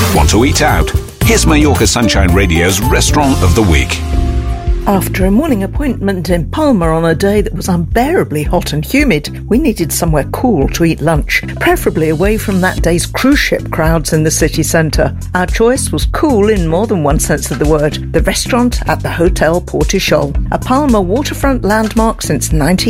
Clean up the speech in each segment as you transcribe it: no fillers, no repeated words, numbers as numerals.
Want to eat out? Here's Mallorca Sunshine Radio's Restaurant of the Week. After a morning appointment in Palma on a day that was unbearably hot and humid, we needed somewhere cool to eat lunch, preferably away from that day's cruise ship crowds in the city centre. Our choice was cool in more than one sense of the word, the restaurant at the Hotel Portichol. A Palma waterfront landmark since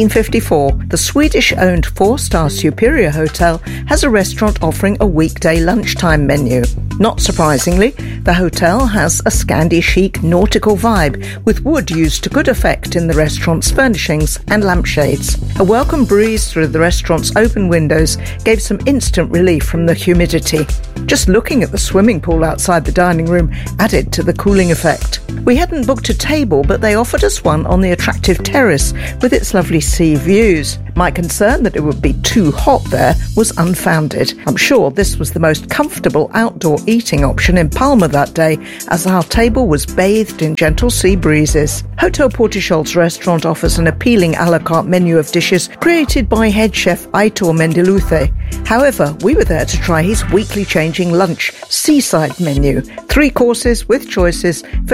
1954, the Swedish-owned 4-star Superior Hotel has a restaurant offering a weekday lunchtime menu. Not surprisingly, the hotel has a Scandi chic nautical vibe, with wood used to good effect in the restaurant's furnishings and lampshades. A welcome breeze through the restaurant's open windows gave some instant relief from the humidity. Just looking at the swimming pool outside the dining room added to the cooling effect. We hadn't booked a table, but they offered us one on the attractive terrace with its lovely sea views. My concern that it would be too hot there was unfounded. I'm sure this was the most comfortable outdoor eating option in Palma that day, as our table was bathed in gentle sea breezes. Hotel Portichol's restaurant offers an appealing a la carte menu of dishes created by head chef Aitor Mendiluce. However, we were there to try his weekly changing lunch seaside menu, 3 courses with choices for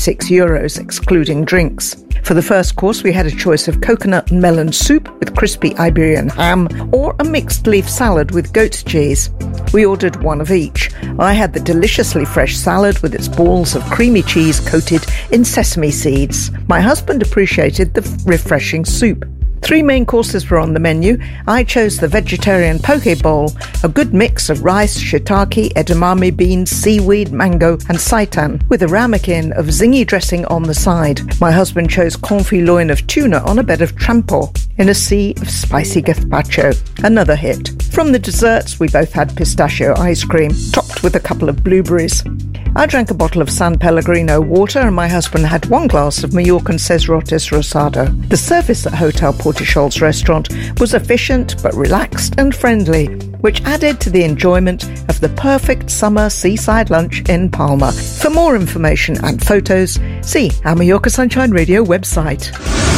€26, excluding drinks. For the first course, we had a choice of coconut and melon soup with crispy Iberian ham or a mixed leaf salad with goat's cheese. We ordered one of each. I had the deliciously fresh salad with its balls of creamy cheese coated in sesame seeds. My husband appreciated the refreshing soup. 3 main courses were on the menu. I chose the vegetarian poke bowl, a good mix of rice, shiitake, edamame beans, seaweed, mango and seitan, with a ramekin of zingy dressing on the side. My husband chose confit loin of tuna on a bed of trampo in a sea of spicy gazpacho. Another hit. From the desserts, we both had pistachio ice cream, topped with a couple of blueberries. I drank a bottle of San Pellegrino water and my husband had 1 glass of Mallorcan Cesrotes Rosado. The service at Hotel Portichol's restaurant was efficient but relaxed and friendly, which added to the enjoyment of the perfect summer seaside lunch in Palma. For more information and photos, see our Mallorca Sunshine Radio website.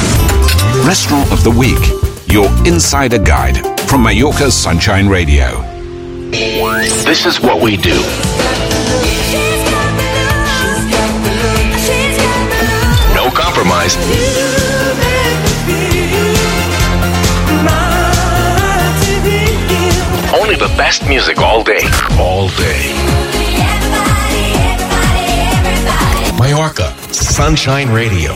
Restaurant of the Week, your insider guide from Mallorca Sunshine Radio. This is what we do. No compromise. Only the best music all day. All day. Mallorca Sunshine Radio.